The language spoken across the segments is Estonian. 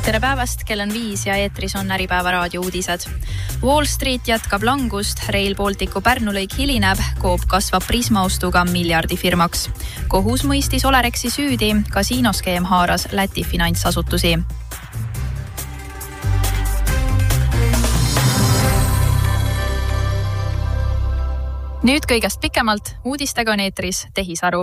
Tere päevast, kell on 5 ja eetris on Äripäeva raadio uudised. Wall Street jätkab langust, Rail Balticu Pärnu lõik hilineb, Coop kasvab Prisma ostuga miljardifirmaks. Kohus mõistis Olerexi süüdi, kasiinoskeem haaras Läti finantsasutusi. Nüüd kõigest pikemalt, uudistega on eetris Tehisaru.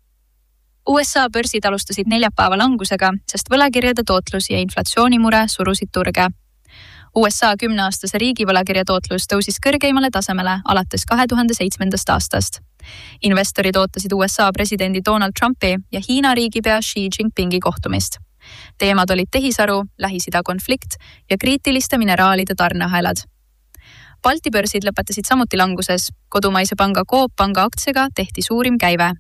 USA börsid alustasid neljapäeva langusega, sest võlakirjade tootlus ja inflatsioonimure surusid turge. USA 10-aastase riigivõlakirja tootlus tõusis kõrgeimale tasemele alates 2007. aastast. Investorid ootasid USA presidendi Donald Trumpi ja Hiina riigipea Xi Jinpingi kohtumist. Teemad olid Tehisaru, Lähis-Ida konflikt ja kriitiliste mineraalide tarneahelad. Balti börsid lõpetasid samuti languses. Kodumaise panga Coop panga aktsiaga tehti suurim käive.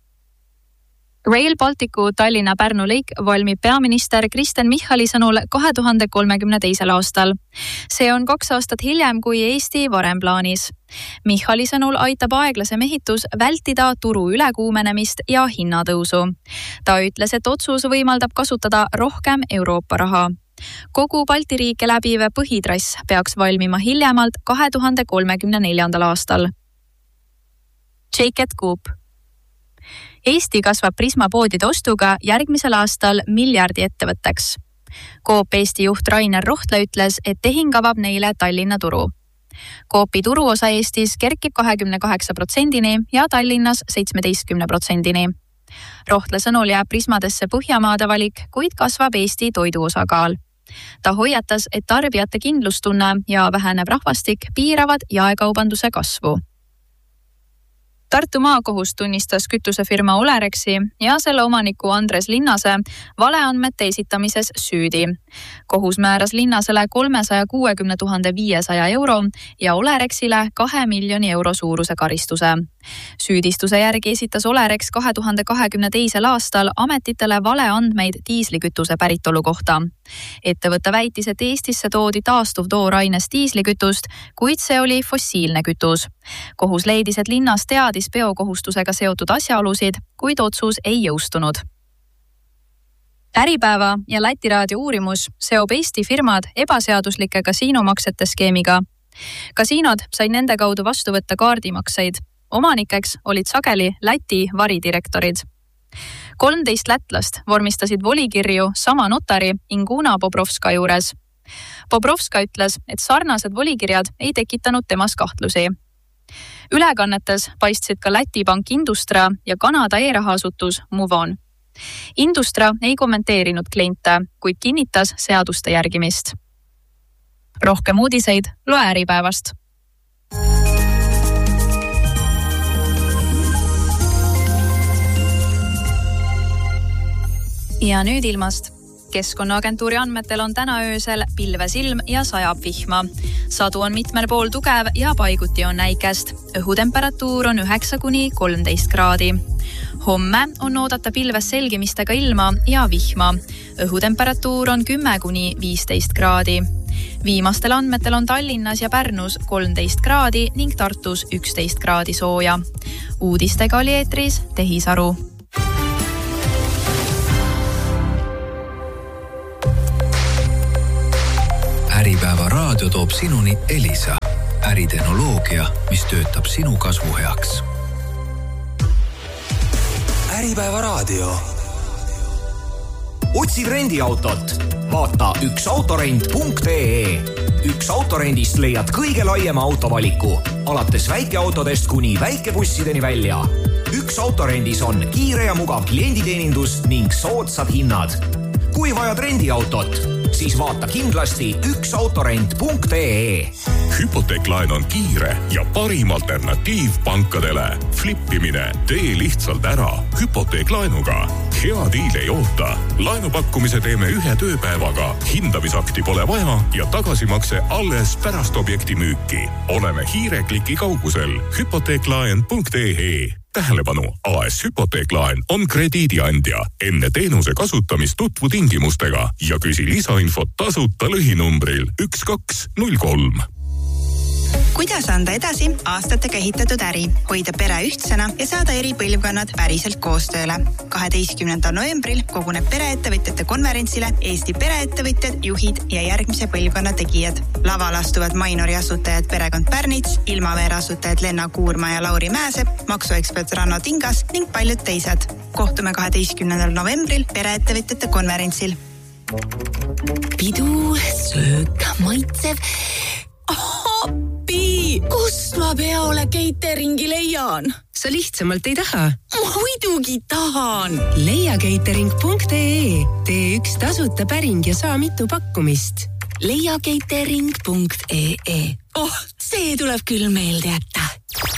Rail Balticu Tallinna-Pärnu lõik valmib peaminister Kristen Michali sõnul 2032. aastal. See on 2 aastat hiljem kui Eesti varem plaanis. Michali sõnul aitab aeglasem ehitus vältida turu ülekuumenemist ja hinnatõusu. Ta ütles, et otsus võimaldab kasutada rohkem Euroopa raha. Kogu Balti riike läbiv põhitrass peaks valmima hiljemalt 2034. aastal. Jacob Coop. Eesti kasvab Prisma poodide ostuga järgmisel aastal miljardi ettevõtteks. Coop Eesti juht Rainer Rohtla ütles, et tehing avab neile Tallinna turu. Coopi turuosa Eestis kerkib 28%-ni ja Tallinnas 17%-ni. Rohtla sõnul jääb Prismadesse Põhjamaade valik, kuid kasvab Eesti toiduosakaal. Ta hoiatas, et tarbijate kindlustunne ja vähenev rahvastik piiravad jaekaubanduse kasvu. Tartu maakohus tunnistas kütusefirma Olerexi ja selle omaniku Andres Linnase valeandmete esitamises süüdi. Kohus määras Linnasele 360 500 euro ja Olerexile 2 miljoni euro suuruse karistuse. Süüdistuse järgi esitas Olerex 2022. aastal ametitele valeandmeid diislikütuse päritolu kohta. Ettevõte väitis, et Eestisse toodi taastuv tooraines diislikütust, kuid see oli fossiilne kütus. Kohus leidis, et Linnas teadis biokohustusega seotud asjaolusid, kuid otsus ei jõustunud. Äripäeva ja Läti raadio uurimus seob Eesti firmad ebaseaduslike kasiinomaksete skeemiga. Kasiinod said nende kaudu vastu võtta kaardimakseid. Omanikeks olid sageli Läti varidirektorid. 13 lätlast vormistasid volikirju sama notari Inguna Bobrovska juures. Bobrovska ütles, et sarnased volikirjad ei tekitanud temas kahtlusi. Ülekannetes paistsid ka Läti pank Industra ja Kanada e-rahaasutus Movon. Industra ei kommenteerinud kliente, kuid kinnitas seaduste järgimist. Rohkem uudiseid loe Äripäevast. Ja nüüd ilmast. Keskkonnaagentuuri andmetel on täna öösel pilves ilm ja sajab vihma. Sadu on mitmel pool tugev ja paiguti on näikest. Õhutemperatuur on 9–13 kraadi. Homme on oodata pilves selgimistega ilma ja vihma. Õhutemperatuur on 10–15 kraadi. Viimastel andmetel on Tallinnas ja Pärnus 13 kraadi ning Tartus 11 kraadi sooja. Uudistega oli eetris Tehisaru. Äripäeva raadio toob sinuni Elisa, äritehnoloogia, mis töötab sinu kasvu heaks. Äripäeva raadio. Otsid rendiautot? Vaata üksautorent.ee. Üks autorendist leiad kõige laiema autovaliku, alates väikeautodest kuni väikebussideni välja. Üks autorendis on kiire ja mugav klienditeenindus ning soodsad hinnad. Kui vajad rendiautot, siis vaata kindlasti üksautorent.ee. Hypoteeklaen on kiire ja parim alternatiiv pankadele. Flippimine, tee lihtsalt ära hypoteeklaenuga. Hea diil ei oota. Laenupakkumise teeme 1 tööpäevaga. Hindamisakti pole vaja ja tagasimakse alles pärast objekti müüki. Oleme hiirekliki kaugusel hypoteeklaen.ee. Tähelepanu, AS Hypoteeklaen on krediidiandja. Enne teenuse kasutamist tutvu tingimustega ja küsi lisainfot tasuta lühinumbril 1203. Kuidas anda edasi aastatega ehitatud äri, hoida pere ühtsena ja saada eri põlvkonnad päriselt koostööle? 12. novembril koguneb pereettevõtjate konverentsile Eesti pereettevõtjad, juhid ja järgmise põlvkonna tegijad. Laval astuvad Mainori asutajad perekond Pärnits, Ilmaveer asutajad Lenna Kuurma ja Lauri Mäesepp, maksuekspert Ranno Tingas ning paljud teised. Kohtume 12. novembril pereettevõtjate konverentsil. Pidu, söök, maitsev. Appi! Kust ma peole cateringi leian? Sa lihtsamalt ei taha? Ma muidugi tahan! Leia catering.ee. Tee üks tasuta päring ja saa mitu pakkumist. Leia catering.ee. See tuleb küll meelde jätta.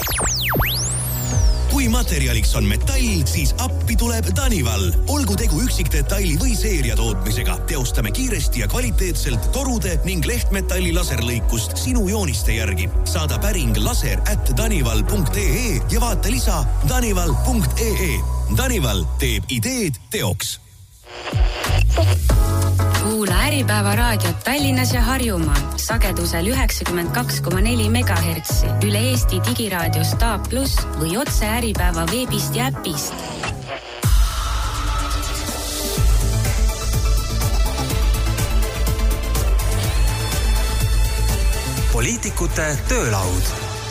Kui materjaliks on metall, siis appi tuleb Danival. Olgu tegu üksikdetaili või seeria tootmisega. Teostame kiiresti ja kvaliteetselt torude ning lehtmetalli laserlõikust sinu jooniste järgi. Saada päring laser@danival.ee ja vaata lisa danival.ee. Danival teeb ideed teoks. Kuula Äripäeva raadiot Tallinnas ja Harjumaal sagedusel 92,4 MHz üle Eesti digiraadio Staab Plus või otse Äripäeva veebist ja äpist. Poliitikute töölaud.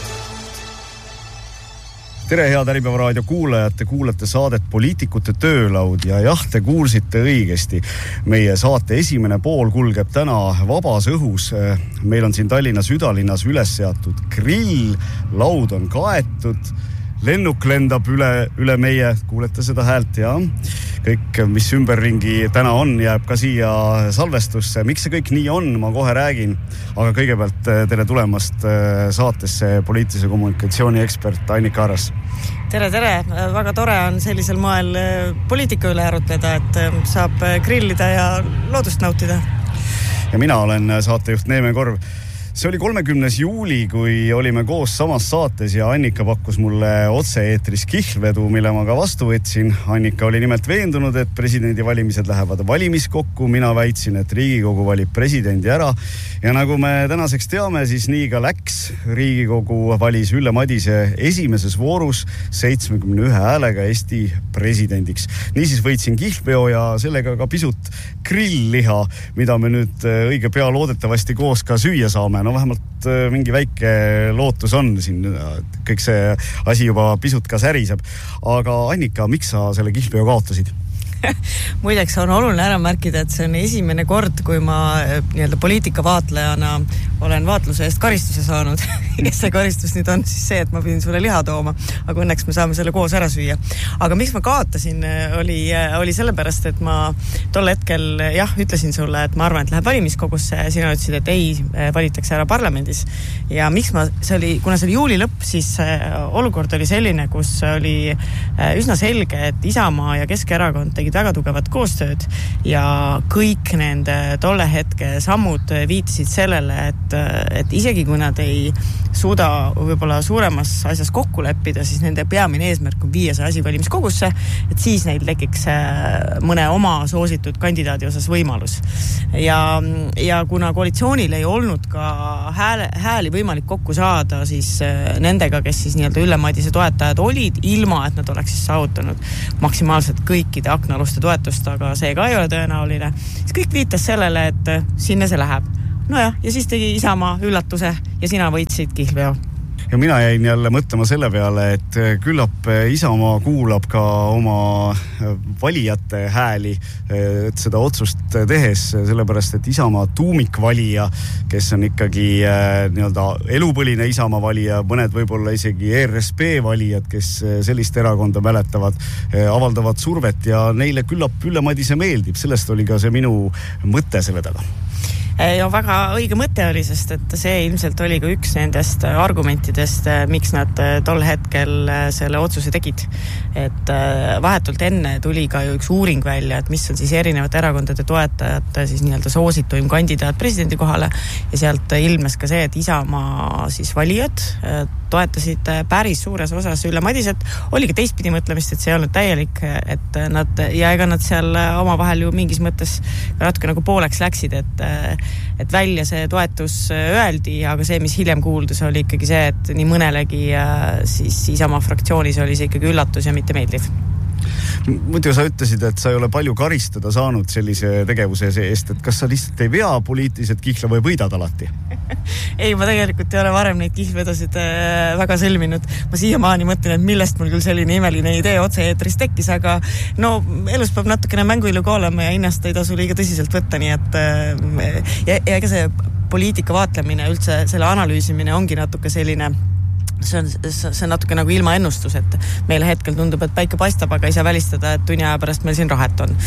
Tere, head Äripäeva raadio kuulajad, te kuulate saadet Poliitikute töölaud ja jah, te kuulsite õigesti. Meie saate esimene pool kulgeb täna vabas õhus. Meil on siin Tallinna südalinnas üles seatud grill, laud on kaetud, lennuk lendab üle meie, kuulete seda häält ja kõik, mis ümberringi täna on, jääb ka siia salvestusse. Miks see kõik nii on, ma kohe räägin, aga kõigepealt tere tulemast saatesse poliitilise kommunikatsiooni ekspert Annika Arras. Tere, väga tore on sellisel moel poliitika üle arutleda, et saab grillida ja loodust nautida. Ja mina olen saatejuht Neeme Korv. See oli 30. juuli, kui olime koos samas saates ja Annika pakkus mulle otse-eetris kihlvedu, mille ma ka vastu võtsin. Annika oli nimelt veendunud, et presidendivalimised lähevad valimiskokku. Mina väitsin, et Riigikogu valib presidendi ära. Ja nagu me tänaseks teame, siis nii ka läks. Riigikogu valis Ülle Madise esimeses voorus 71 häälega Eesti presidendiks. Niisiis võitsin kihlveo ja sellega ka pisut grillliha, mida me nüüd õige pea loodetavasti koos ka süüa saame. No vähemalt mingi väike lootus on siin, kõik see asi juba pisut ka säriseb. Aga Annika, miks sa selle kihlveo kaotasid? Muideks on oluline ära märkida, et see on esimene kord, kui ma poliitika vaatlejana olen vaatluse eest karistuse saanud. Ja see karistus nüüd on siis see, et ma pidin sulle liha tooma, aga õnneks me saame selle koos ära süüa. Aga miks ma kaotasin, oli sellepärast, et ma tol hetkel ütlesin sulle, et ma arvan, et läheb valimiskogusse ja sina ütlesid, et ei, valitakse ära parlamendis. Ja miks kuna see oli juuli lõpp, siis olukord oli selline, kus oli üsna selge, et Isamaa ja Keskerakond tegid väga tugevat koostööd ja kõik nende tolle hetke sammud viitasid sellele, et isegi kui nad ei suuda võib-olla suuremas asjas kokku leppida, siis nende peamine eesmärk on viia see asi valimiskogusse, et siis neil tekiks mõne oma soositud kandidaadi osas võimalus. Ja kuna koalitsioonil ei olnud ka hääli võimalik kokku saada, siis nendega, kes siis Ülle Madise toetajad olid, ilma et nad oleks siis saavutanud maksimaalselt kõikide aknaluste toetust, aga see ka ei ole tõenäoline, siis kõik viitas sellele, et sinna see läheb. Ja siis tegi Isamaa üllatuse ja sina võitsid kihlveo. Ja mina jäin jälle mõtlema selle peale, et küllap Isamaa kuulab ka oma valijate hääli, et seda otsust tehes, sellepärast, et Isamaa tuumikvalija, kes on ikkagi elupõline Isamaa valija, mõned võib-olla isegi ERSP valijad, kes sellist erakonda mäletavad, avaldavad survet ja neile küllap Ülle Madise meeldib. Sellest oli ka see minu mõte selle taga. Ja väga õige mõte oli, sest et see ilmselt oli ka üks nendest argumentidest, miks nad tol hetkel selle otsuse tegid. Et vahetult enne tuli ka ju üks uuring välja, et mis on siis erinevate erakondade toetajate siis soosituim kandidaat presidendi kohale ja sealt ilmes ka see, et Isamaa siis valijad toetasid päris suures osas Ülle Madiset. Oli ka teistpidi mõtlemist, et see ei olnud täielik, et nad seal oma vahel ju mingis mõttes natuke nagu pooleks läksid, et et välja see toetus öeldi, aga see, mis hiljem kuuldus, oli ikkagi see, et nii mõnelegi siis Isamaa fraktsioonis oli see ikkagi üllatus ja mitte meeldiv. Muidu sa ütlesid, et sa ei ole palju karistada saanud sellise tegevuse eest, et kas sa lihtsalt ei vea poliitiliselt kihla või võidad alati? Ei, ma tegelikult ei ole varem neid kihlvedasid väga sõlminud. Ma siiamaani mõtlen, et millest mul küll selline imeline idee otse-eetris tekkis, aga no elus peab natukene mänguilu ka olema ja hinnast ei tasu liiga tõsiselt võtta, nii et ja ega see poliitika vaatlemine, üldse selle analüüsimine ongi natuke selline see on natuke nagu ilma ennustus, et meile hetkel tundub, et päike paistab, aga ei saa välistada, et tunni aja pärast meil siin rahet on.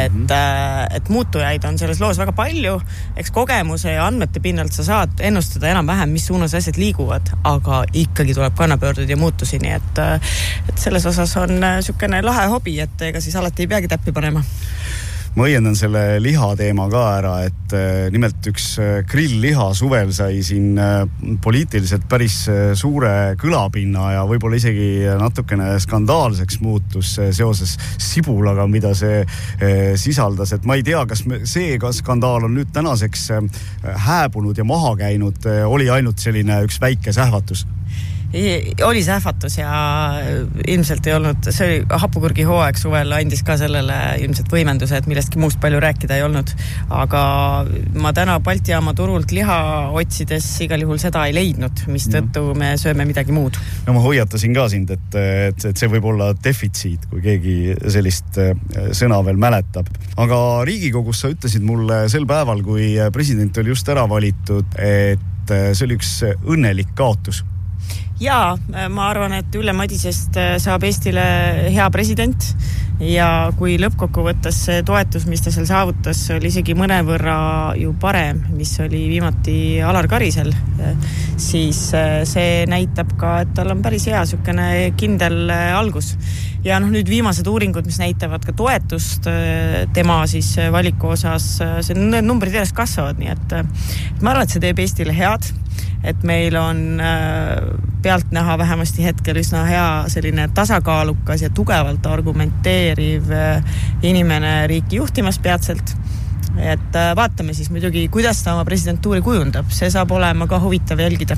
Et muutujaid on selles loos väga palju, eks kogemuse ja andmete pinnalt sa saad ennustada enam-vähem, mis suunas asjad liiguvad, aga ikkagi tuleb kannapöördud ja muutusi, nii et selles osas on sükene lahe hobi, et ega siis alati ei peagi täppi panema. Ma õiendan selle liha teema ka ära, et nimelt üks grill-liha suvel sai siin poliitiliselt päris suure kõlapinna ja võib-olla isegi natukene skandaalseks muutus seoses sibulaga, mida see sisaldas. Et ma ei tea, kas see skandaal on nüüd tänaseks hääbunud ja maha käinud, oli ainult selline üks väike sähvatus. Oli sähvatus ja ilmselt ei olnud, see oli hapukurgi hooaeg suvel, andis ka sellele ilmselt võimenduse, et millestki muust palju rääkida ei olnud, aga ma täna Balti jaama turult liha otsides igal juhul seda ei leidnud, mis tõttu me sööme midagi muud. No ma hoiatasin ka sind, et see võib olla defitsiit, kui keegi sellist sõna veel mäletab. Aga Riigikogus sa ütlesid mulle sel päeval, kui president oli just ära valitud, et see oli üks õnnelik kaotus. Jaa, ma arvan, et Ülle Madisest saab Eestile hea president ja kui lõppkokku võttes see toetus, mis ta seal saavutas, oli isegi mõnevõrra ju parem, mis oli viimati Alar Karisel, siis see näitab ka, et tal on päris hea sükene kindel algus. Ja nüüd viimased uuringud, mis näitavad ka toetust tema siis valiku osas, need numbrid järjest kasvavad, nii et ma arvan, et see teeb Eestile head, et meil on pealt näha vähemasti hetkel üsna hea selline tasakaalukas ja tugevalt argumenteeriv inimene riiki juhtimas peatselt. Et vaatame siis muidugi, kuidas ta oma presidentuuri kujundab. See saab olema ka huvitav jälgida.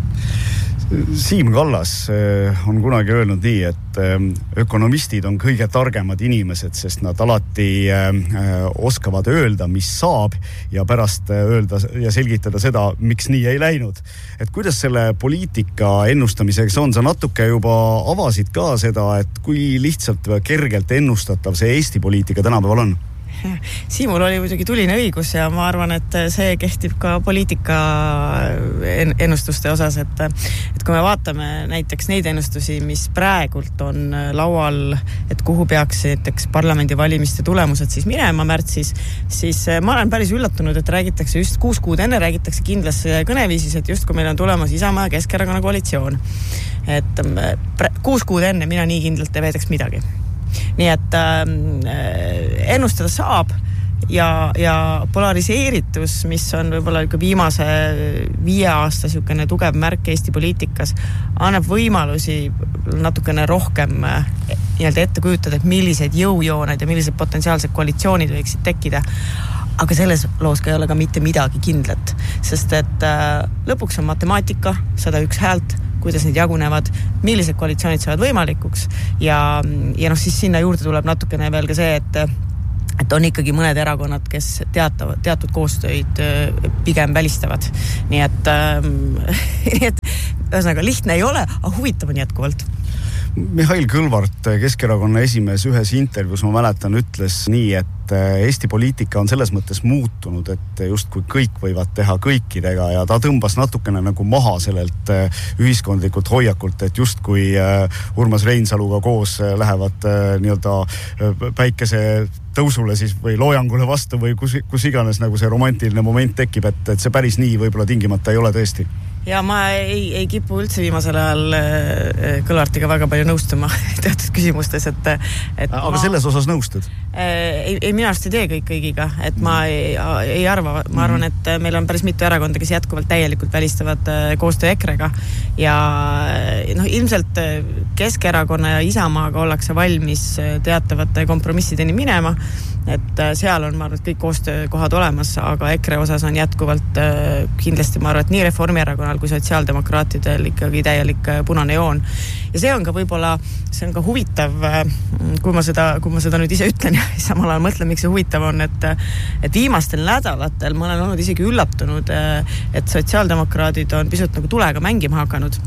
Siim Kallas on kunagi öelnud nii, et ökonomistid on kõige targemad inimesed, sest nad alati oskavad öelda, mis saab ja pärast öelda ja selgitada seda, miks nii ei läinud. Et kuidas selle poliitika ennustamiseks on? Sa natuke juba avasid ka seda, et kui lihtsalt kergelt ennustatav see Eesti poliitika tänapäeval on? Siimul oli muidugi tuline õigus ja ma arvan, et see kehtib ka poliitika ennustuste osas, et kui me vaatame näiteks neid ennustusi, mis praegult on laual, et kuhu peaks näiteks parlamendivalimiste tulemused siis minema märtsis, siis ma olen päris üllatunud, et räägitakse just 6 kuud enne, räägitakse kindlas kõneviisis, et just kui meil on tulemas Isamaa ja Keskerakonna koalitsioon. Et 6 kuud enne mina nii kindlalt ei veedaks midagi. Nii et ennustada saab ja polariseeritus, mis on võib-olla viimase 5 aasta sükene tugev märk Eesti poliitikas, annab võimalusi natukene rohkem nii-öelda ette kujutada, et millised jõujooned ja millised potentsiaalsed koalitsioonid võiksid tekkida. Aga selles loos ei ole ka mitte midagi kindlat, sest et lõpuks on matemaatika, 101 häält, kuidas need jagunevad, millised koalitsioonid saavad võimalikuks ja siis sinna juurde tuleb natukene veel ka see, et on ikkagi mõned erakonnad, kes teatud koostöid pigem välistavad. Nii et ühesõnaga lihtne ei ole, aga huvitav on jätkuvalt. Mihhail Kõlvart, Keskerakonna esimees, ühes intervjuus ma mäletan ütles nii, et Eesti poliitika on selles mõttes muutunud, et justkui kõik võivad teha kõikidega ja ta tõmbas natukene nagu maha sellelt ühiskondlikult hoiakult, et justkui Urmas Reinsaluga koos lähevad nii-öelda päikese tõusule siis või loojangule vastu või kus iganes nagu see romantiline moment tekib, et see päris nii võib-olla tingimata ei ole tõesti. Ja ma ei kipu üldse viimasel ajal Kõlvartiga väga palju nõustuma teatud küsimustes, aga selles osas nõustud? Ei minu arust ei tee kõik kõigiga, et ma ei arva, ma arvan, et meil on päris mitu erakonda, kes jätkuvalt täielikult välistavad koostöö EKRE-ga ja ilmselt Keskerakonna ja Isamaaga ollakse valmis teatavate kompromissideni minema et seal on, ma arvan, kõik koostöökohad olemas, aga EKRE osas on jätkuvalt kindlasti, ma arvan, et nii Reformierakonnal kui sotsiaaldemokraatidel ikkagi täielik punane joon. Ja see on ka võib-olla, see on ka huvitav, kui ma seda nüüd ise ütlen ja samal ajal mõtlen, miks see huvitav on, et viimastel nädalatel ma olen olnud isegi üllatunud, et sotsiaaldemokraadid on pisut nagu tulega mängima hakanud.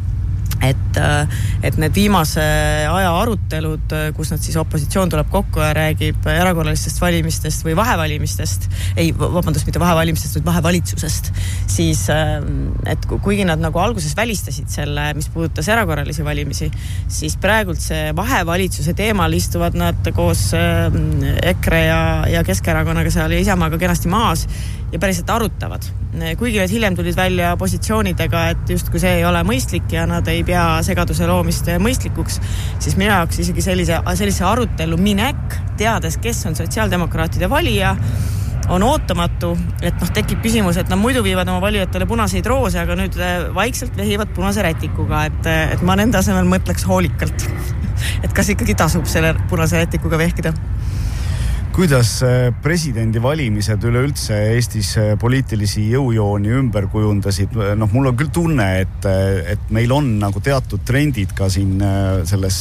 Et need viimase aja arutelud, kus nad siis opositsioon tuleb kokku ja räägib erakorralistest valimistest või vahevalimistest, mitte vahevalimistest, vaid vahevalitsusest, siis et kuigi nad nagu alguses välistasid selle, mis puudutas erakorralisi valimisi, siis praegult see vahevalitsuse teemal istuvad nad koos EKRE ja Keskerakonnaga seal ja Isamaaga kenasti maas ja päriselt arutavad. Kuigi nad hiljem tulid välja positsioonidega, et just kui see ei ole mõistlik ja nad ei pea segaduse loomist mõistlikuks, siis minu jaoks isegi sellise arutelu minek, teades, kes on sotsiaaldemokraatide valija, on ootamatu, et tekib küsimus, et nad muidu viivad oma valijatele punaseid roose, aga nüüd vaikselt vehivad punase rätikuga, et ma nende asemel mõtleks hoolikalt, et kas ikkagi tasub selle punase rätikuga vehkida. Kuidas presidendi valimised üleüldse Eestis poliitilisi jõujooni ümber kujundasid? Mul on küll tunne, et meil on nagu teatud trendid ka siin selles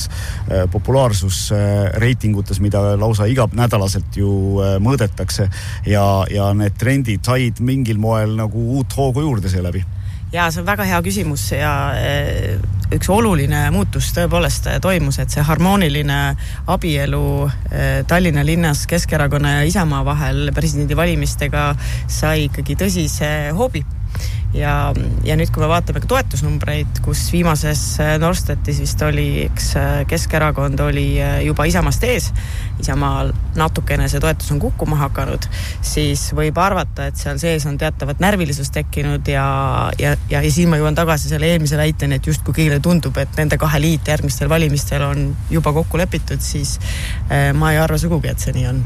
populaarsusreitingutes, mida lausa iganädalaselt ju mõõdetakse ja need trendid said mingil moel nagu uut hoogu juurde seeläbi. Ja see on väga hea küsimus ja üks oluline muutus tõepoolest toimus, et see harmooniline abielu Tallinna linnas Keskerakonna ja Isamaa vahel presidendi valimistega sai ikkagi tõsise hoobi. Ja nüüd, kui me vaatame ka toetusnumbreid, kus viimases Norstatis vist oli, Keskerakond oli juba Isamaast ees, Isamaal natukene see toetus on kukkuma hakanud, siis võib arvata, et seal sees on teatavat närvilisust tekkinud ja siin ma jõuan tagasi selle eelmise väiteni, et just kui kõigile tundub, et nende kahe liit järgmistel valimistel on juba kokku lepitud, siis ma ei arva sugugi, et see nii on.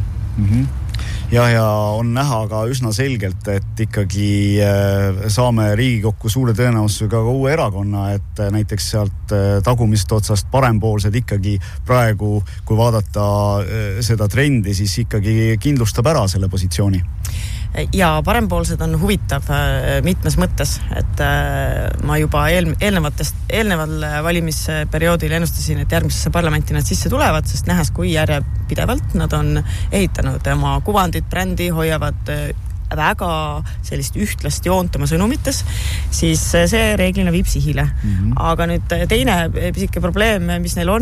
Ja on näha ka üsna selgelt, et ikkagi saame Riigikokku suure tõenäosusega ka uue erakonna, et näiteks sealt tagumist otsast parempoolsed ikkagi praegu, kui vaadata seda trendi, siis ikkagi kindlustab ära selle positsiooni. Ja parempoolsed on huvitav mitmes mõttes, et ma juba eelneval valimisperioodil ennustasin, et järgmisesse parlamenti nad sisse tulevad, sest nähes, kui järjepidevalt nad on ehitanud oma kuvandit, brändi, hoiavad väga sellist ühtlast joont oma sõnumites, siis see reeglina viib sihile. Aga nüüd teine pisike probleem, mis neil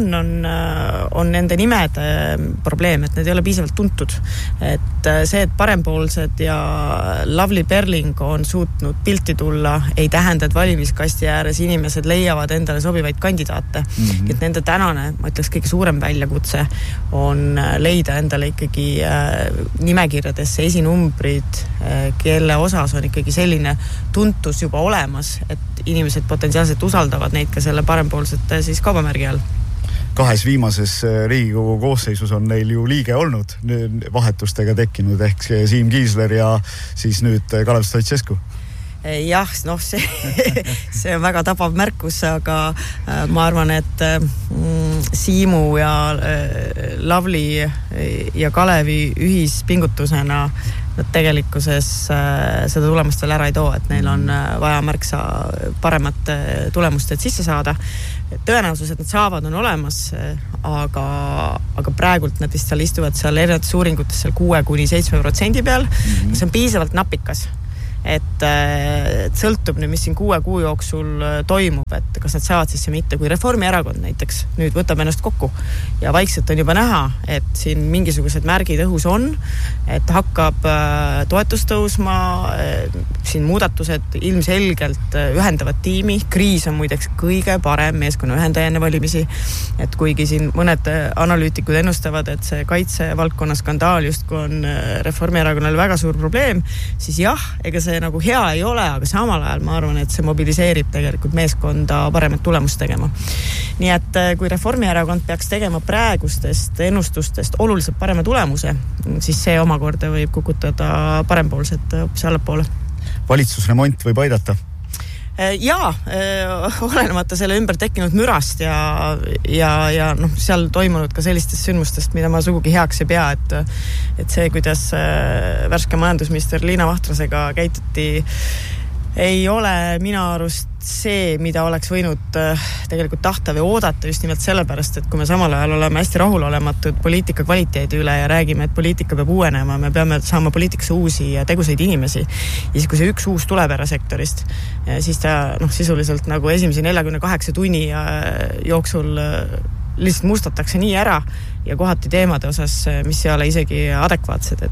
on nende nimed probleem, et need ei ole piisavalt tuntud. Et see, et parempoolsed ja Lavly Perling on suutnud pilti tulla, ei tähenda, et valimiskasti ääres inimesed leiavad endale sobivaid kandidaate. Et nende tänane, ma ütleks, kõige suurem väljakutse on leida endale ikkagi nimekirjadesse esinumbrid, kelle osas on ikkagi selline tuntus juba olemas, et inimesed potentsiaalselt usaldavad neid ka selle parempoolsete siis kaubamärgi all. Kahes viimases Riigikogu koosseisus on neil ju liige olnud vahetustega tekkinud, ehk Siim Kiisler ja siis nüüd Kalev Stoicescu. Jah, see on väga tabav märkus, aga ma arvan, et Siimu ja Lavly ja Kalevi ühispingutusena nad tegelikkuses seda tulemust veel ära ei too, et neil on vaja märksa paremat tulemust, et sisse saada. Tõenäosus, et nad saavad, on olemas, aga praegult nad vist seal istuvad seal erinevates uuringutes seal 6-7% peal. See on piisavalt napikas. Et sõltub nüüd, mis siin 6 kuu jooksul toimub, et kas nad saavad sisse mitte, kui Reformierakond näiteks nüüd võtab ennast kokku ja vaikselt on juba näha, et siin mingisugused märgid õhus on, et hakkab toetus tõusma, siin muudatused ilmselgelt ühendavad tiimi, Kriis on muideks kõige parem meeskonna ühendaja enne valimisi, et kuigi siin mõned analüütikud ennustavad, et see kaitsevaldkonna skandaal justkui on Reformierakonnale väga suur probleem, siis jah, ega see nagu hea ei ole, aga samal ajal ma arvan, et see mobiliseerib tegelikult meeskonda paremat tulemust tegema. Nii et kui Reformierakond peaks tegema praegustest ennustustest oluliselt parema tulemuse, siis see omakorda võib kukutada parempoolset allapoole. Valitsusremont võib aidata? Olenemata selle ümber tekkinud mürast ja seal toimunud ka sellistest sündmustest, mida ma sugugi heaks ei pea, et see, kuidas värske majandusminister Liina Vahtrasega käituti, ei ole minu arust see, mida oleks võinud tegelikult tahta või oodata just nimelt sellepärast, et kui me samal ajal oleme hästi rahulolematud poliitika kvaliteedi üle ja räägime, et poliitika peab uuenema, me peame saama poliitikasse uusi ja tegusaid inimesi. Ja siis, kui see üks uus tuleb erasektorist, siis ta sisuliselt nagu esimese 48 tunni jooksul lihtsalt mustatakse nii ära ja kohati teemade osas, mis ei ole isegi adekvaatsed,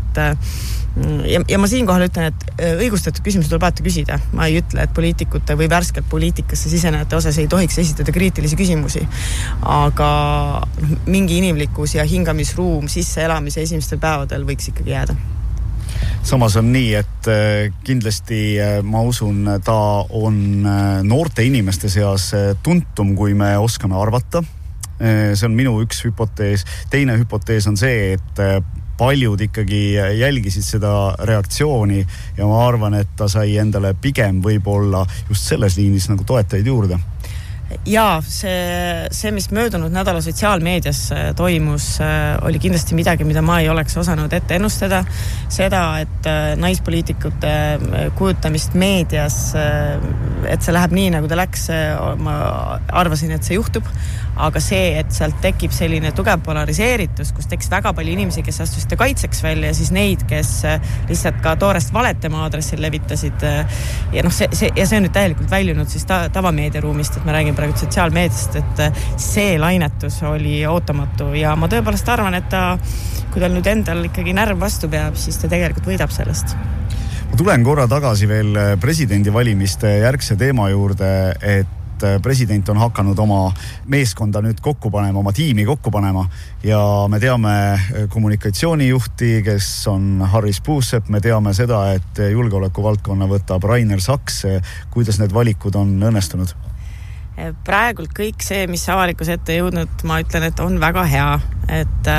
ja ma siinkohal ütlen, et õigustatud küsimusi tuleb alati küsida. Ma ei ütle, et poliitikute või värskelt poliitikasse sisenejate osas ei tohiks esitada kriitilisi küsimusi, aga mingi inimlikkus ja hingamisruum sisse elamise esimestel päevadel võiks ikkagi jääda. Samas on nii, et kindlasti ma usun, ta on noorte inimeste seas tuntum, kui me oskame arvata. See on minu üks hüpotees. Teine hüpotees on see, et paljud ikkagi jälgisid seda reaktsiooni ja ma arvan, et ta sai endale pigem võib-olla just selles liinis nagu toetajaid juurde. Ja see, mis möödunud nädala sotsiaalmeedias toimus, oli kindlasti midagi, mida ma ei oleks osanud ette ennustada. Seda, et naispoliitikute kujutamist meedias, et see läheb nii, nagu ta läks, ma arvasin, et see juhtub. Aga see, et sealt tekib selline tugev polariseeritus, kus tekkis väga palju inimesi, kes astusid kaitseks välja ja siis neid, kes lihtsalt ka toorest valetema aadressil levitasid. Ja see on nüüd täielikult väljunud siis tavameediaruumist, et me räägime praegu sotsiaalmeediast, et see lainetus oli ootamatu ja ma tõepoolest arvan, et kui tal nüüd endal ikkagi närv vastu peab, siis ta tegelikult võidab sellest. Ma tulen korra tagasi veel presidendivalimiste järgse teema juurde, et president on hakanud oma meeskonda nüüd kokku panema, oma tiimi kokku panema ja me teame kommunikatsioonijuhti, kes on Harris Puusepp, me teame seda, et julgeoleku valdkonna võtab Rainer Saks. Kuidas need valikud on õnnestunud? Praegult kõik see, mis avalikus ette jõudnud, ma ütlen, et on väga hea, et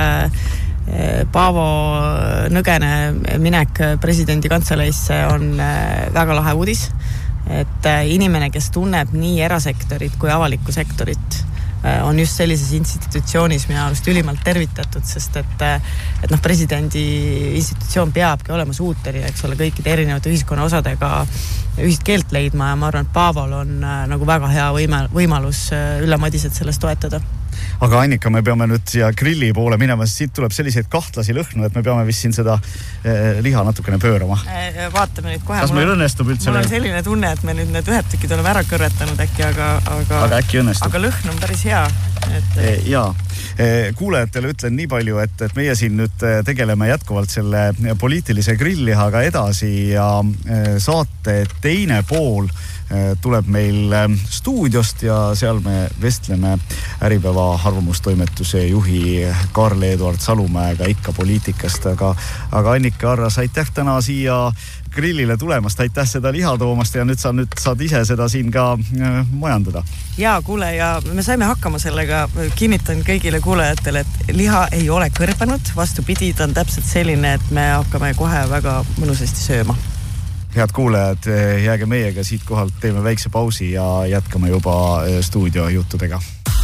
Paavo Nõgene minek presidendi kantseleisse on väga lahe uudis, et inimene, kes tunneb nii erasektorit kui avalikku sektorit, on just sellises institutsioonis minu arust ülimalt tervitatud, sest et presidendi institutsioon peabki olema suuteline, eks ole, kõikide erinevate ühiskonna osadega ühist keelt leidma ja ma arvan, et Paavol on nagu väga hea võimalus Ülle Madiset sellest toetada. Aga Annika, me peame nüüd siia grilli poole minema, siit tuleb selliseid kahtlasi lõhnu, et me peame vist siin seda liha natukene pöörama. Vaatame nüüd kohe. Kas meil õnnestub üldse? Mul on selline tunne, et me nüüd need ühed tükid oleme ära kõrvetanud äkki, aga äkki õnnestub. Aga lõhn on päris hea. Jaa, kuulajatele ütlen nii palju, et meie siin nüüd tegeleme jätkuvalt selle poliitilise grilllihaga edasi ja saate teine pool tuleb meil stuudiost ja seal me vestleme Äripäeva arvamustoimetuse juhi Karl-Eduard Salumäega ikka poliitikast, aga Annika Arras, aitäh täna siia grillile tulemast, aitäh seda liha toomast ja nüüd saad ise seda siin ka majandada. Jaa, kuule, ja me saime hakkama sellega, kinnitan kõigile kuulajatele, et liha ei ole kõrbenud, vastupidi, ta on täpselt selline, et me hakkame kohe väga mõnusasti sööma. Head kuulajad, jääge meiega siit kohalt, teeme väikse pausi ja jätkame juba stuudio juttudega.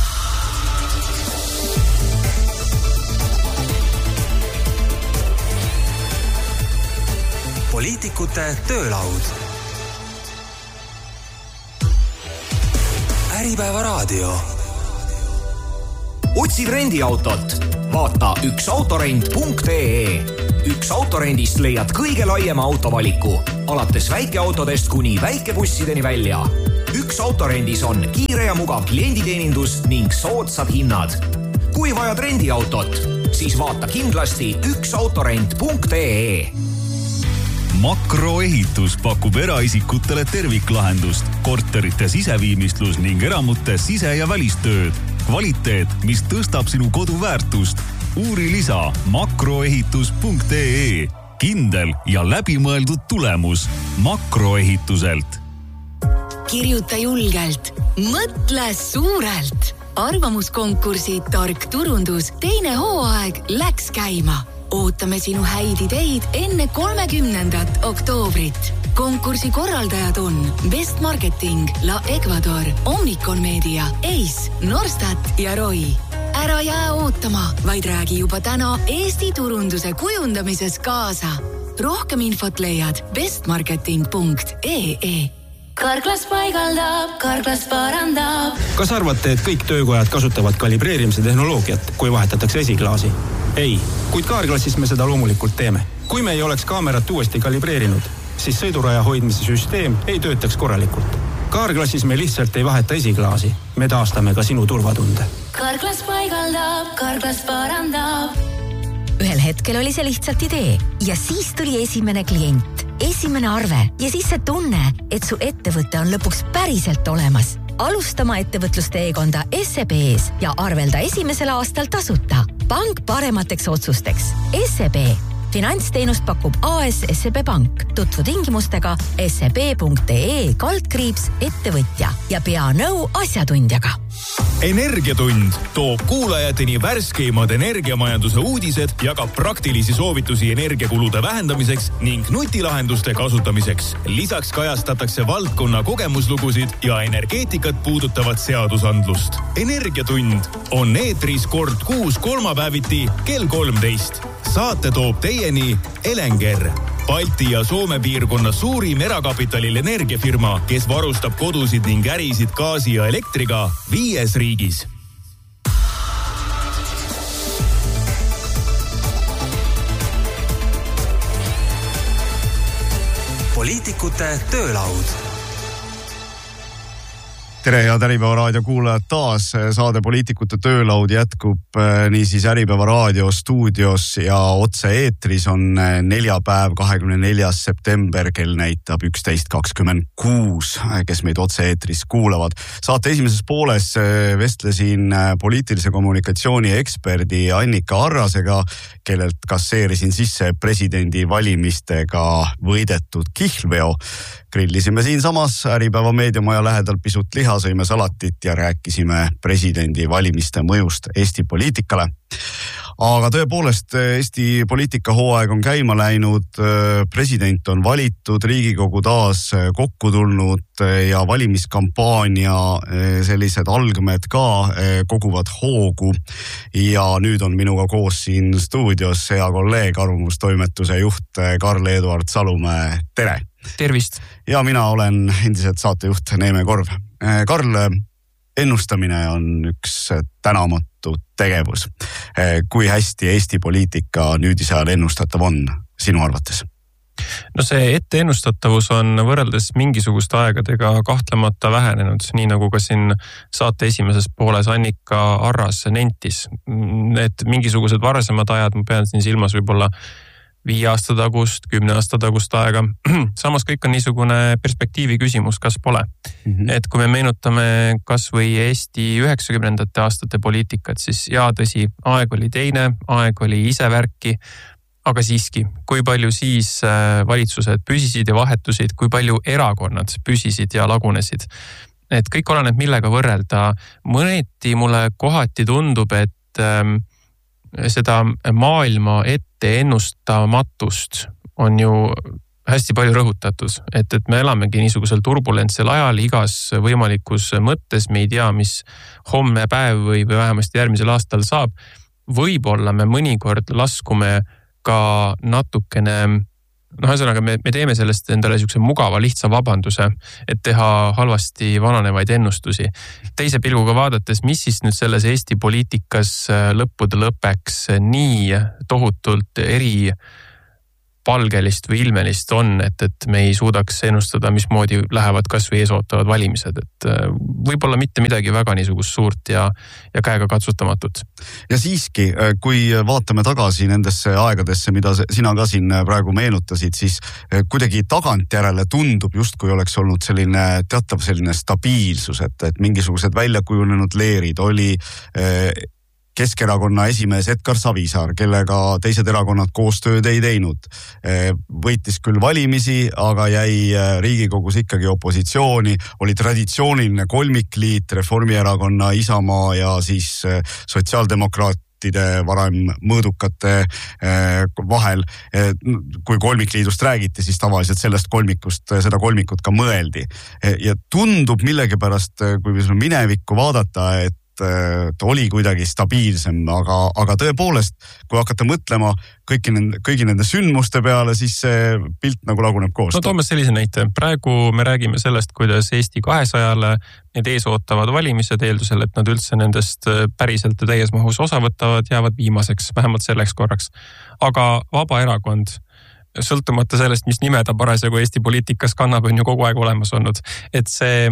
Poliitikute töölaud. Äripäeva raadio. Otsid rendiautot? Vaata üksautorent.ee. Üks autorendist leiad kõige laiema autovaliku, alates väikeautodest kuni väikebussideni välja. Üks autorendis on kiire ja mugav klienditeenindus ning soodsad hinnad. Kui vajad rendiautot, siis vaata kindlasti üksautorent.ee. Makroehitus pakub eraisikutele terviklahendust, korterite siseviimistlus ning eramute sise- ja välistööd. Kvaliteet, mis tõstab sinu kodu väärtust. Uuri lisa makroehitus.ee. Kindel ja läbimõeldud tulemus Makroehituselt. Kirjuta julgelt, mõtle suurelt. Arvamuskonkursi Tark turundus teine hooaeg läks käima. Ootame sinu häid ideid enne 30. oktoobrit. konkursi korraldajad on Best Marketing, La Ecuador, Omnicon Media, Ace, Norstat ja ROI. Ära jää ootama, vaid räägi juba täna Eesti turunduse kujundamises kaasa. Rohkem infot leiad bestmarketing.ee. Karklas paigaldab, Karklas parandab. Kas arvate, et kõik töökojad kasutavad kalibreerimise tehnoloogiat, kui vahetatakse esiklaasi? Ei, kuid Kaarklassis me seda loomulikult teeme. Kui me ei oleks kaamerat uuesti kalibreerinud, siis sõiduraja hoidmise süsteem ei töötaks korralikult. Kaarklassis me lihtsalt ei vaheta esiklaasi. Me taastame ka sinu turvatunde. Karklas paigaldab, Karklas parandab. Ühel hetkel oli see lihtsalt idee ja siis tuli esimene klient, esimene arve ja siis see tunne, et su ettevõte on lõpuks päriselt olemas. Alustama ettevõtlusteekonda SEB-s ja arvelda esimesel aastal tasuta. Pank paremateks otsusteks. SEB. Finantsteenust pakub AS SEB Pank. Tutvu tingimustega seb.ee/ettevõtja ja pea nõu asjatundjaga. Energiatund toob kuulajateni värskeimad energiamajanduse uudised, jagab praktilisi soovitusi energiakulude vähendamiseks ning nutilahenduste kasutamiseks. Lisaks kajastatakse valdkonna kogemuslugusid ja energeetikat puudutavat seadusandlust. Energiatund on eetris kord kuus kolmapäeviti kell 13. Saate toob teieni Elenger, Balti ja Soome piirkonna suurim erakapitalil energiafirma, kes varustab kodusid ning ärisid gaasi ja elektriga 5 riigis. Poliitikute töölaud. Tere ja Äripäeva raadio kuulajad taas. Saade Poliitikute töölaud jätkub niisiis Äripäeva raadio stuudios ja otse eetris on neljapäev, 24. september, kell näitab 11.26, kes meid otse eetris kuulavad. Saate esimeses pooles vestlesin poliitilise kommunikatsiooni eksperdi Annika Arrasega, kellelt kasseerisin sisse presidendi valimistega võidetud kihlveo. Grillisime siin samas Äripäeva meediamaja lähedal pisut liha, sõime salatit ja rääkisime presidendi valimiste mõjust Eesti poliitikale. Aga tõepoolest Eesti poliitikahooaeg on käima läinud, president on valitud, Riigikogu taas kokku tulnud ja valimiskampaania sellised algmed ka koguvad hoogu. Ja nüüd on minuga koos siin stuudios hea kolleeg, arvamustoimetuse juht Karl-Eduard Salumäe. Tere! Tervist! Ja mina olen endiselt saatejuht Neeme Korv. Karl, ennustamine on üks tänamatu tegevus. Kui hästi Eesti poliitika nüüdise ajal ennustatav on sinu arvates? No see etteennustatavus on võrreldes mingisuguste aegadega kahtlemata vähenenud, nii nagu ka siin saate esimeses pooles Annika Arras nentis. Need mingisugused varasemad ajad, ma pean siin silmas võib-olla 5 aasta tagust, 10 aasta tagust aega. Samas kõik on niisugune perspektiivi küsimus, kas pole. Et kui me meenutame kas või Eesti 90. aastate poliitikat, siis tõsi, aeg oli teine, aeg oli isevärki, aga siiski, kui palju siis valitsused püsisid ja vahetusid, kui palju erakonnad püsisid ja lagunesid. Et kõik oleneb millega võrrelda. Mõneti mulle kohati tundub, et seda maailma ette ennustamatust on ju hästi palju rõhutatud, et me elamegi niisugusel turbulentsel ajal igas võimalikus mõttes, me ei tea, mis homme päev või vähemasti järgmisel aastal saab. Võib-olla me mõnikord laskume ka natukene, ühesõnaga me teeme sellest endale niisuguse mugava lihtsa vabanduse, et teha halvasti vananevaid ennustusi. Teise pilguga vaadates, mis siis nüüd selles Eesti poliitikas lõppude lõpeks nii tohutult eripalgelist või ilmelist on, et me ei suudaks ennustada, mismoodi lähevad kas või eesootavad valimised. Et võib-olla mitte midagi väga niisugust suurt ja käega katsutamatut. Ja siiski, kui vaatame tagasi nendesse aegadesse, mida sina ka siin praegu meenutasid, siis kuidagi tagantjärele tundub justkui oleks olnud selline teatav selline stabiilsus, et mingisugused väljakujunenud leerid oli Keskerakonna esimees Edgar Savisaar, kellega teised erakonnad koostööd ei teinud. Võitis küll valimisi, aga jäi Riigikogus ikkagi opositsiooni. Oli traditsiooniline kolmikliit Reformierakonna, Isamaa ja siis sotsiaaldemokraat mandaatide varem mõõdukate vahel. Kui kolmikliidust räägiti, siis tavaliselt seda kolmikut ka mõeldi. Ja tundub millegipärast, kui minevikku vaadata, et oli kuidagi stabiilsem, aga tõepoolest, kui hakata mõtlema kõigi nende sündmuste peale, siis see pilt nagu laguneb koos. No toome sellise näite. Praegu me räägime sellest, kuidas Eesti 200-le need ees ootavad valimised eeldusel, et nad üldse nendest päriselt ja täies mahus osa võtavad, jäävad viimaseks, vähemalt selleks korraks. Aga Vabaerakond, sõltumata sellest, mis nime ta parasjagu Eesti poliitikas kannab, on ju kogu aeg olemas olnud. Et see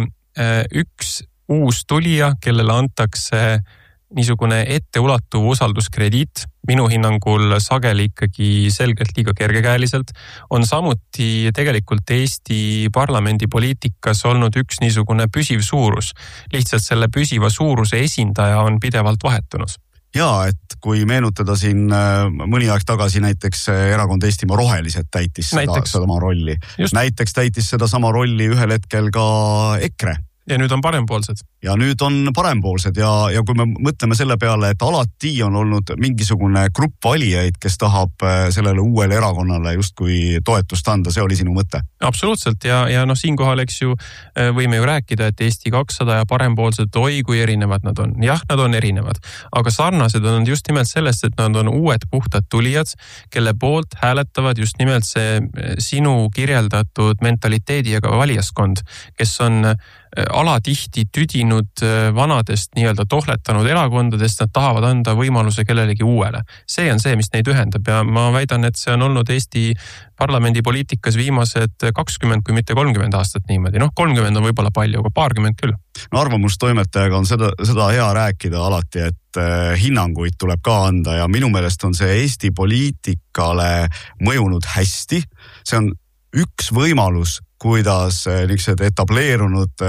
üks uus tulija, kellele antakse niisugune etteulatuv usalduskrediit, minu hinnangul sageli ikkagi selgelt liiga kergekäeliselt, on samuti tegelikult Eesti parlamendi poliitikas olnud üks niisugune püsiv suurus. Lihtsalt selle püsiva suuruse esindaja on pidevalt vahetunud. Jaa, et kui meenutada siin mõni aeg tagasi näiteks erakond Eestimaa Rohelised täitis seda sama rolli. Näiteks täitis seda sama rolli ühel hetkel ka EKRE. Ja nüüd on parempoolsed. Ja nüüd on parempoolsed ja kui me mõtleme selle peale, et alati on olnud mingisugune grupp valijaid, kes tahab sellele uuele erakonnale justkui toetust anda, see oli sinu mõte? Absoluutselt ja siinkohal eks ju võime ju rääkida, et Eesti 200 ja parempoolsed, oi kui erinevad nad on. Jah, nad on erinevad, aga sarnased on just nimelt sellest, et nad on uued puhtad tulijad, kelle poolt hääletavad just nimelt see sinu kirjeldatud mentaliteediga valijaskond, kes on alatihti tüdinud vanadest nii-öelda tohletanud erakondadest, nad tahavad anda võimaluse kellelegi uuele. See on see, mis neid ühendab ja ma väidan, et see on olnud Eesti parlamendi poliitikas viimased 20, kui mitte 30 aastat niimoodi. 30 on võib-olla palju, aga 20 küll. No arvamustoimetajaga on seda hea rääkida alati, et hinnanguid tuleb ka anda ja minu meelest on see Eesti poliitikale mõjunud hästi. See on üks võimalus, kuidas niisugused etableerunud,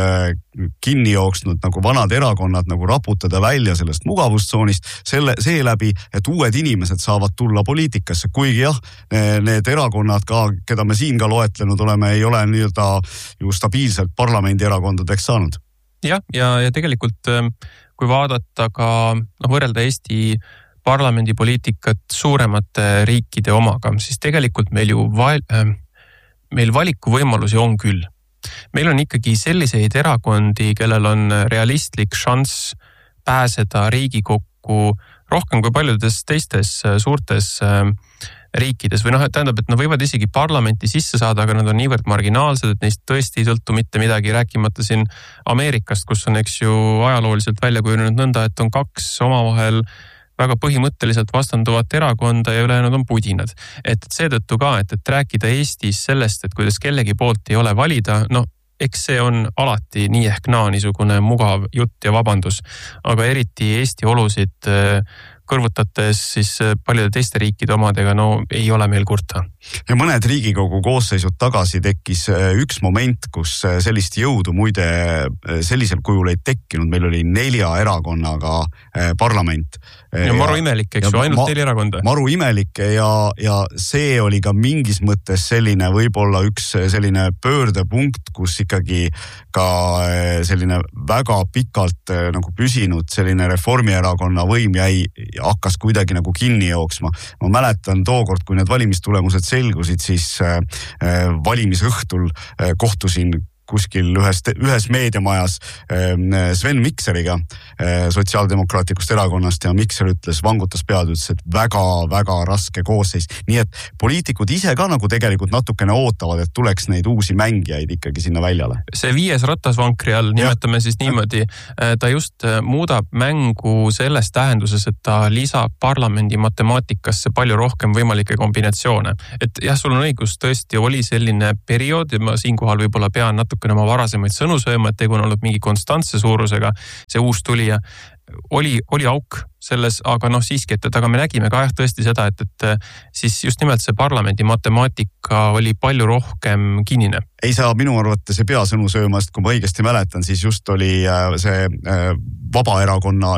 kinni jooksnud nagu vanad erakonnad nagu raputada välja sellest mugavustsoonist, seeläbi, et uued inimesed saavad tulla poliitikasse. Kuigi jah, need erakonnad ka, keda me siin ka loetlenud oleme, ei ole nii-öelda ju stabiilselt parlamendi erakondadeks saanud. Jah, ja tegelikult kui vaadata ka võrrelda Eesti parlamendi poliitikat suuremate riikide omaga, siis tegelikult meil valikuvõimalusi on küll. Meil on ikkagi selliseid erakondi, kellel on realistlik šanss pääseda Riigikokku rohkem kui paljudes teistes suurtes riikides või tähendab, et nad võivad isegi parlamenti sisse saada, aga nad on niivõrd marginaalsed, et neist tõesti ei sõltu mitte midagi, rääkimata siin Ameerikast, kus on eks ju ajalooliselt välja kujunenud nõnda, et on kaks omavahel väga põhimõtteliselt vastanduvat erakonda ja ülejäänud on pudinad. Et seetõttu ka, et rääkida Eestis sellest, et kuidas kellegi poolt ei ole valida, eks see on alati nii ehk naa niisugune mugav jutt ja vabandus, aga eriti Eesti olusid kõrvutates siis paljude teiste riikide omadega, ei ole meil kurta. Ja mõned Riigikogu koosseisud tagasi tekkis üks moment, kus sellist jõudu muide sellisel kujul ei tekkinud. Meil oli 4 erakonnaga parlament. Ja maru imelik, eks ju, ainult 4 erakonda. Maru imelik ja see oli ka mingis mõttes selline võib-olla üks selline pöördepunkt, kus ikkagi ka selline väga pikalt nagu püsinud selline Reformierakonna võim jäi hakkas kuidagi nagu kinni jooksma. Ma mäletan tookord, kui need valimistulemused selgusid, siis valimisõhtul kohtusin kuskil ühes meediamajas Sven Mikseriga sotsiaaldemokraatikust erakonnast ja Mikser vangutas pead, ütles, et väga raske koosseis. Nii et poliitikud ise ka nagu tegelikult natukene ootavad, et tuleks neid uusi mängijaid ikkagi sinna väljale. See 5. ratasvankri all, nimetame siis niimoodi, ta just muudab mängu selles tähenduses, et ta lisab parlamendi matemaatikasse palju rohkem võimalikke kombinatsioone. Et jah, sul on õigus, tõesti oli selline periood ja ma siinkohal võib-olla pean natukene oma varasemaid sõnu sööma, et tegu on olnud mingi konstantse suurusega, see uus tulija oli auk selles, aga siiski, aga me nägime ka tõesti seda, et siis just nimelt see parlamendi matemaatika oli palju rohkem kinnine. Ei saa minu arvates ei pea sõnu sööma, sest kui ma õigesti mäletan, siis just oli see Vabaerakonna